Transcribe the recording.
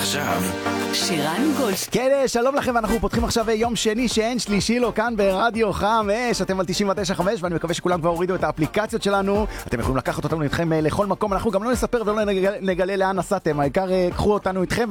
עכשיו שירן גולדשטיין. כן, שלום לכם, אנחנו פותחים עכשיו יום שני שאין שלישי לו כאן ברדיו חם, שאתם על 99.5 ואני מקווה שכולם כבר הורידו את האפליקציות שלנו. אתם יכולים לקחת אותנו איתכם לכל מקום, אנחנו גם לא נספר ולא נגלה לאן נסעתם, העיקר קחו אותנו איתכם